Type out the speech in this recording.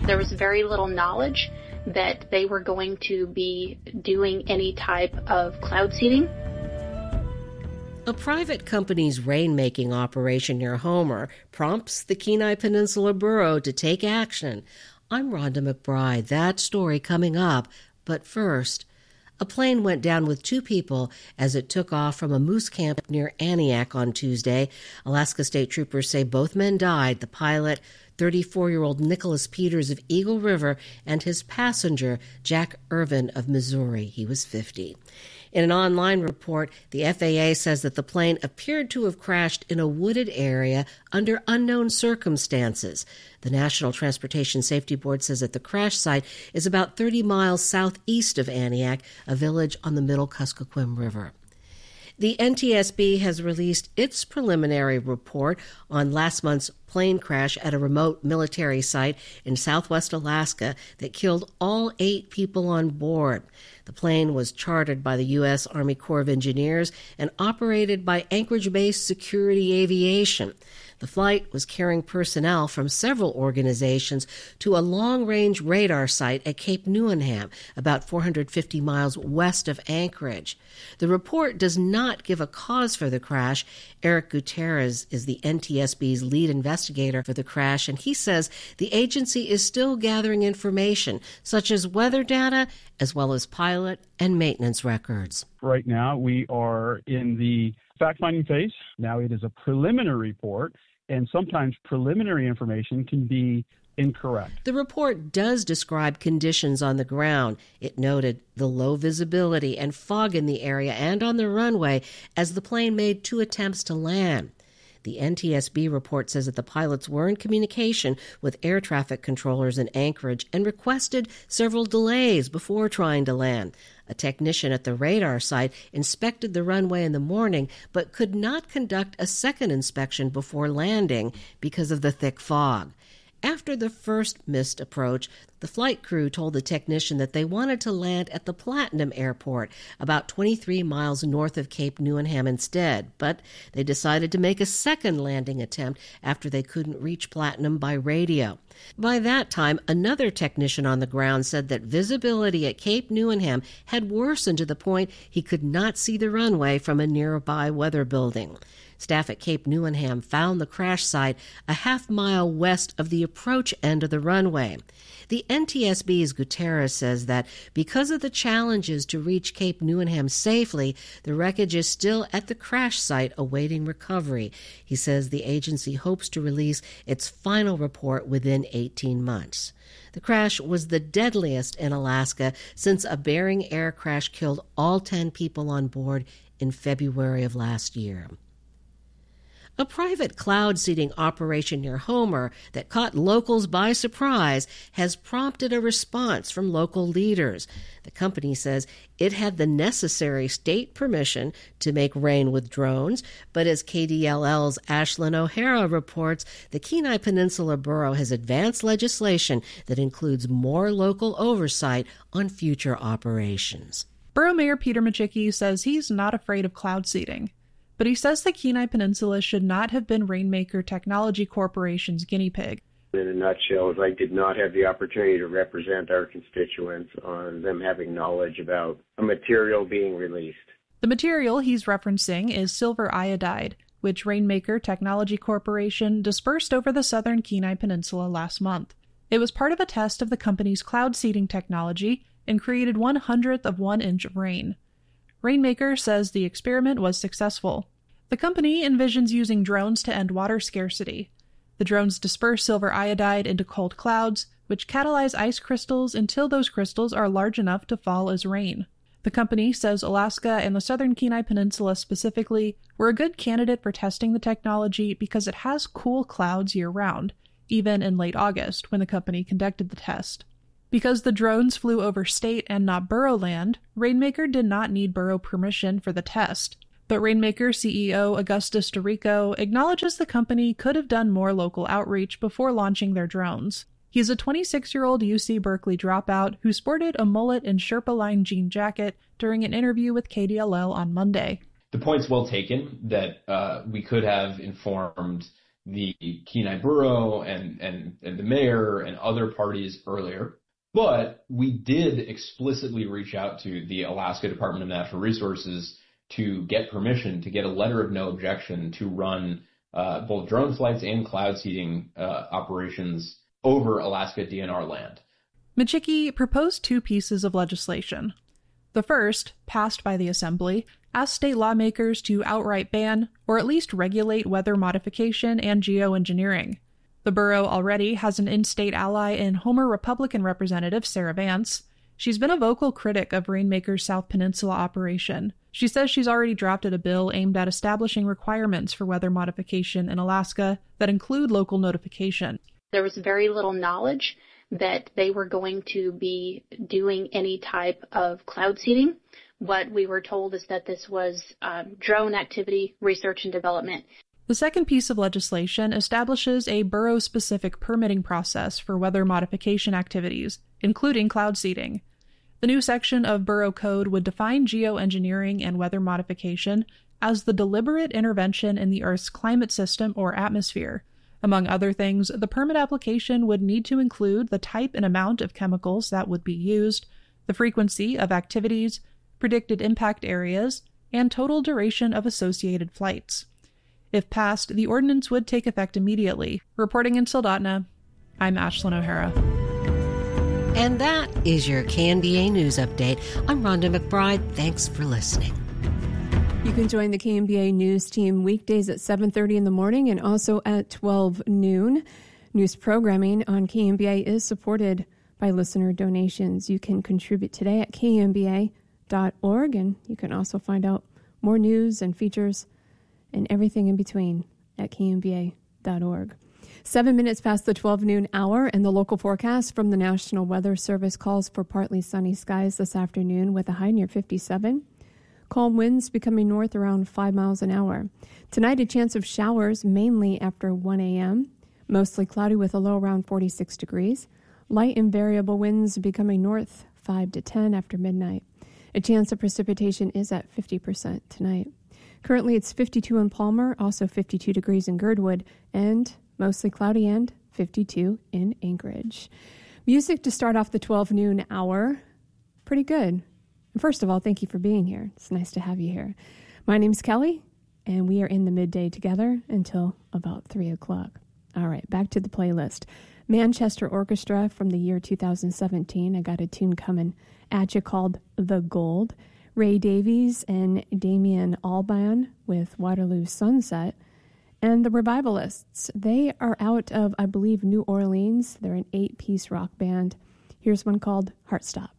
There was very little knowledge that they were going to be doing any type of cloud seeding. A private company's rainmaking operation near Homer prompts the Kenai Peninsula Borough to take action. I'm Rhonda McBride. That story coming up. But first, a plane went down with 2 people as it took off from a moose camp near Aniak on Tuesday. Alaska State Troopers say both men died. The pilot, 34-year-old Nicholas Peters of Eagle River, and his passenger, Jack Irvin of Missouri. He was 50. In an online report, the FAA says that the plane appeared to have crashed in a wooded area under unknown circumstances. The National Transportation Safety Board says that the crash site is about 30 miles southeast of Aniak, a village on the Middle Kuskokwim River. The NTSB has released its preliminary report on last month's plane crash at a remote military site in southwest Alaska that killed all 8 people on board. The plane was chartered by the U.S. Army Corps of Engineers and operated by Anchorage-based Security Aviation. The flight was carrying personnel from several organizations to a long-range radar site at Cape Newenham, about 450 miles west of Anchorage. The report does not give a cause for the crash. Eric Gutierrez is the NTSB's lead investigator for the crash, and he says the agency is still gathering information, such as weather data, as well as pilot and maintenance records. Right now, we are in the fact-finding phase. Now it is a preliminary report, and sometimes preliminary information can be incorrect. The report does describe conditions on the ground. It noted the low visibility and fog in the area and on the runway as the plane made 2 attempts to land. The NTSB report says that the pilots were in communication with air traffic controllers in Anchorage and requested several delays before trying to land. A technician at the radar site inspected the runway in the morning but could not conduct a second inspection before landing because of the thick fog. After the first missed approach, the flight crew told the technician that they wanted to land at the Platinum Airport, about 23 miles north of Cape Newenham instead, but they decided to make a second landing attempt after they couldn't reach Platinum by radio. By that time, another technician on the ground said that visibility at Cape Newenham had worsened to the point he could not see the runway from a nearby weather building. Staff at Cape Newenham found the crash site a half-mile west of the approach end of the runway. The NTSB's Gutierrez says that because of the challenges to reach Cape Newenham safely, the wreckage is still at the crash site awaiting recovery. He says the agency hopes to release its final report within 18 months. The crash was the deadliest in Alaska since a Bering Air crash killed all 10 people on board in February of last year. A private cloud seeding operation near Homer that caught locals by surprise has prompted a response from local leaders. The company says it had the necessary state permission to make rain with drones, but as KDLL's Ashlyn O'Hara reports, the Kenai Peninsula Borough has advanced legislation that includes more local oversight on future operations. Borough Mayor Peter Machicki says he's not afraid of cloud seeding, but he says the Kenai Peninsula should not have been Rainmaker Technology Corporation's guinea pig. In a nutshell, I did not have the opportunity to represent our constituents on them having knowledge about a material being released. The material he's referencing is silver iodide, which Rainmaker Technology Corporation dispersed over the southern Kenai Peninsula last month. It was part of a test of the company's cloud seeding technology and created 1/100th of 1 inch of rain. Rainmaker says the experiment was successful. The company envisions using drones to end water scarcity. The drones disperse silver iodide into cold clouds, which catalyze ice crystals until those crystals are large enough to fall as rain. The company says Alaska and the southern Kenai Peninsula specifically were a good candidate for testing the technology because it has cool clouds year-round, even in late August when the company conducted the test. Because the drones flew over state and not borough land, Rainmaker did not need borough permission for the test. But Rainmaker CEO Augustus DeRico acknowledges the company could have done more local outreach before launching their drones. He's a 26-year-old UC Berkeley dropout who sported a mullet and Sherpa-lined jean jacket during an interview with KDLL on Monday. The point's well taken that we could have informed the Kenai Borough and the mayor and other parties earlier. But we did explicitly reach out to the Alaska Department of Natural Resources to get permission, to get a letter of no objection to run both drone flights and cloud seeding operations over Alaska DNR land. Michicki proposed 2 pieces of legislation. The first, passed by the Assembly, asked state lawmakers to outright ban or at least regulate weather modification and geoengineering. The borough already has an in-state ally in Homer Republican Representative Sarah Vance. She's been a vocal critic of Rainmaker's South Peninsula operation. She says she's already drafted a bill aimed at establishing requirements for weather modification in Alaska that include local notification. There was very little knowledge that they were going to be doing any type of cloud seeding. What we were told is that this was drone activity, research and development. The second piece of legislation establishes a borough-specific permitting process for weather modification activities, including cloud seeding. The new section of Borough Code would define geoengineering and weather modification as the deliberate intervention in the Earth's climate system or atmosphere. Among other things, the permit application would need to include the type and amount of chemicals that would be used, the frequency of activities, predicted impact areas, and total duration of associated flights. If passed, the ordinance would take effect immediately. Reporting in Soldotna, I'm Ashlyn O'Hara. And that is your KNBA News Update. I'm Rhonda McBride. Thanks for listening. You can join the KNBA News team weekdays at 7:30 in the morning and also at 12 noon. News programming on KNBA is supported by listener donations. You can contribute today at knba.org, and you can also find out more news and features and everything in between at knba.org. 7 minutes past the 12 noon hour, and the local forecast from the National Weather Service calls for partly sunny skies this afternoon with a high near 57. Calm winds becoming north around 5 miles an hour. Tonight, a chance of showers mainly after 1 a.m. Mostly cloudy with a low around 46 degrees. Light and variable winds becoming north 5 to 10 after midnight. A chance of precipitation is at 50% tonight. Currently, it's 52 in Palmer, also 52 degrees in Girdwood, and mostly cloudy and 52 in Anchorage. Music to start off the 12 noon hour. Pretty good. And first of all, thank you for being here. It's nice to have you here. My name's Kelly, and we are in the midday together until about 3 o'clock. All right, back to the playlist. Manchester Orchestra from the year 2017. I got a tune coming at you called The Gold. Ray Davies and Damien Albarn with Waterloo Sunset. And the Revivalists, they are out of, I believe, New Orleans. They're an 8-piece rock band. Here's one called Heartstop.